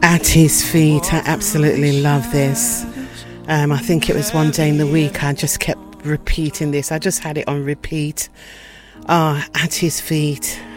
At His Feet. I absolutely love this. I think it was one day in the week I just kept repeating this. I just had it on repeat. At His Feet.